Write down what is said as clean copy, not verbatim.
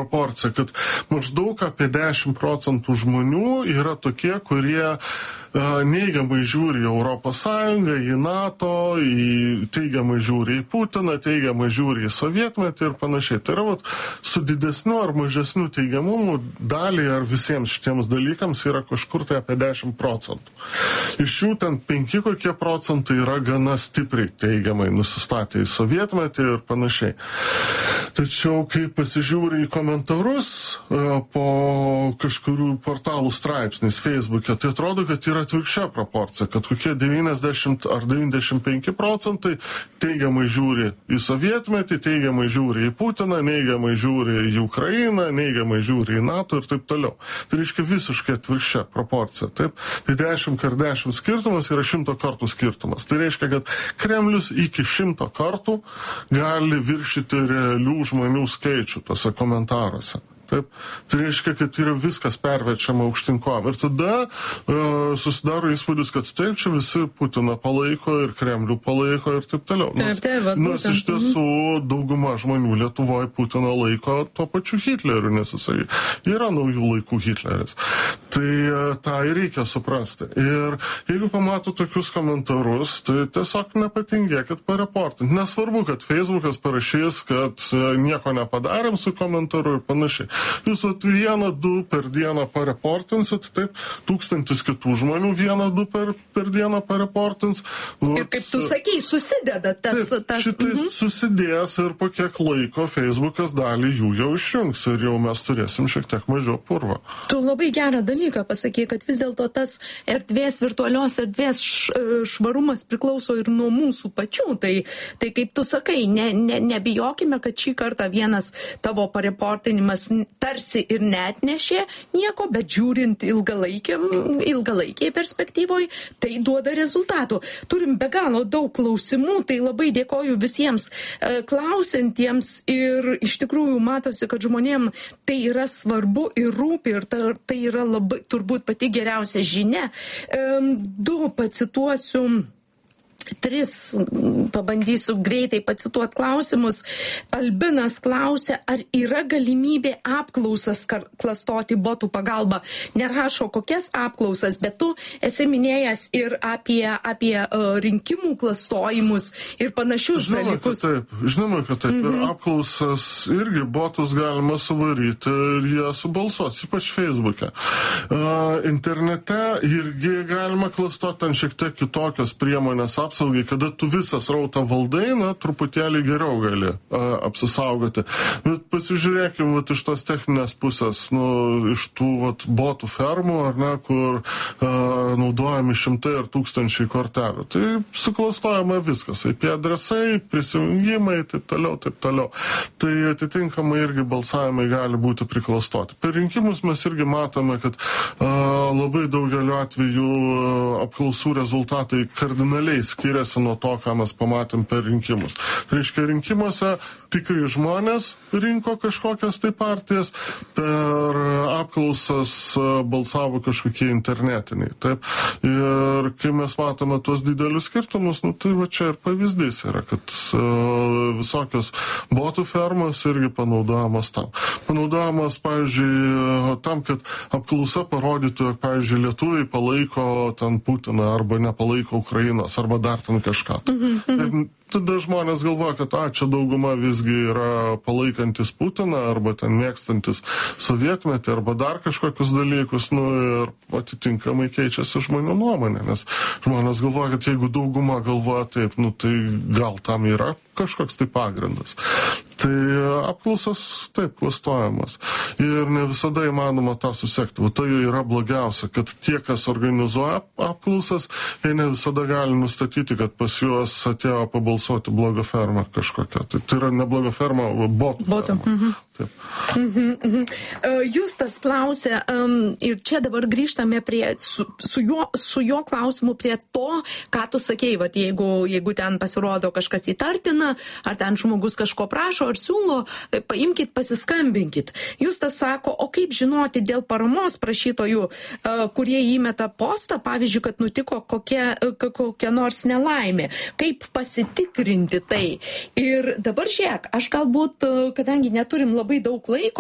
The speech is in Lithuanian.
proporcija, kad maždaug apie 10% žmonių yra tokie, kurie neigiamai žiūri į Europos Sąjungą, į NATO, teigiamai žiūri į Putiną, teigiamai žiūri į sovietmetį ir panašiai. Tai yra su didesniu ar mažesniu teigiamumu daliai ar visiems šitiems dalykams yra kažkur tai apie 10%. Iš jų ten 5 kokie procentai yra gana stipriai teigiamai nusistatę į sovietmetį ir panašiai. Tačiau, kai pasižiūri į komentarus po kažkurių portalų straipsniais Facebook'e, tai atrodo, kad yra atvirkščia proporcija, kad kokie 90 ar 95 procentai teigiamai žiūri į sovietmetį, teigiamai žiūri į Putiną, neigiamai žiūri į Ukrainą, neigiamai žiūri į NATO ir taip toliau. Tai reiškia visiškai atvirkščia proporcija. Taip? Tai 10x10 skirtumas yra 100 kartų skirtumas. Tai reiškia, kad Kremlius iki 100 kartų gali viršyti realių žmonių skaičių tose komentaruose. Taip. Tai reiškia, kad yra viskas perverčiama aukštinkom. Ir tada susidaro įspūdis, kad taip, čia visi Putiną palaiko ir Kremlių palaiko ir taip toliau. Nors iš tiesų dauguma žmonių Lietuvoje Putiną laiko tuo pačiu Hitleriu, nes jisai yra naujų laikų Hitleris. Tai tą ir reikia suprasti. Ir jeigu pamato tokius komentarus, tai tiesiog nepatingėkit pareportinti. Nesvarbu, kad Facebookas parašys, kad nieko nepadarėm su komentaru ir panašiai. Jūs 1-2 per dieną pareportinsit, taip, 1000 kitų žmonių 1-2 per dieną pareportins. Ir kaip tu sakei, susideda tas... Šitai susidės ir po kiek laiko Facebookas dalį jų jau išjungs ir jau mes turėsim šiek tiek mažiau purvo. Tu labai gerą dalyką pasakei, kad vis dėlto tas erdvės, virtualios erdvės švarumas priklauso ir nuo mūsų pačių. Tai kaip tu sakai, nebijokime, kad šį kartą vienas tavo pareportinimas tarsi ir neatnešė nieko, bet žiūrint ilgalaikiai perspektyvoj, tai duoda rezultatų. Turim be galo daug klausimų, tai labai dėkoju visiems klausantiems ir iš tikrųjų matosi, kad žmonėm tai yra svarbu ir rūpi ir tai yra labai turbūt pati geriausia žinia. 2 pacituosiu. 3 pabandysiu greitai pacituoti klausimus. Albinas klausia, ar yra galimybė apklausas klastoti botų pagalba. Nerašo kokias apklausas, bet tu esi minėjęs ir apie rinkimų klastojimus ir panašius dalykus. Žinoma, kad taip. Ir apklausas irgi botus galima suvaryti ir jie subalsuos, ypač Facebook'e. Internete irgi galima klastoti ant šiek tiek kitokios priemonės apsaugai, kada tu visą srautą valdai, truputėlį geriau gali apsisaugoti. Bet pasižiūrėkim iš tos techninės pusės, iš tų botų fermų, ar ne, kur naudojami 100 ir 1000 kortelių. Tai suklastojama viskas, IP adresai, prisijungimai, taip toliau. Tai atitinkamai irgi balsavimai gali būti priklastoti. Per rinkimus mes irgi matome, kad labai daugeliu atveju apklausų rezultatai kardinaliai skiriasi nuo to, ką mes pamatėm per rinkimus. Tai reiškia, rinkimuose tikrai žmonės rinko kažkokias tai partijas, per apklausas balsavo kažkokie internetiniai. Taip. Ir kai mes matome tuos didelius skirtumus, tai va čia ir pavyzdys yra, kad visokios botų fermos irgi panaudojamos tam. Panaudojamos, pavyzdžiui, tam, kad apklausa parodytų, jog, pavyzdžiui, lietuviai palaiko ten Putiną arba nepalaiko Ukrainos, arba dar ten kažką. Tada žmonės galvoja, kad čia dauguma visgi yra palaikantis Putiną arba ten mėgstantis sovietmetį arba dar kažkokius dalykus, ir atitinkamai keičiasi žmonių nuomonė, nes žmonės galvoja, kad jeigu dauguma galvoja taip, tai gal tam yra kažkoks tai pagrindas. Tai apklausos taip klastojamos. Ir ne visada įmanoma tą susekti. Tai yra blogiausia, kad tie, kas organizuoja apklausas, jie ne visada gali nustatyti, kad pas juos atėjo pabalsuoti bloga ferma kažkokia. Tai yra ne bloga ferma, o botų ferma. Justas klausia, ir čia dabar grįžtame prie su jo klausimu prie to, ką tu sakei, jeigu ten pasirodo kažkas įtartina, ar ten žmogus kažko prašo, ar siūlo, paimkit, pasiskambinkit. Justas sako, o kaip žinoti dėl paramos prašytojų, kurie įmeta postą, pavyzdžiui, kad nutiko kokia nors nelaimė, kaip pasitikrinti tai. Ir dabar žiūrėk, aš galbūt, kadangi neturim labai daug laiko,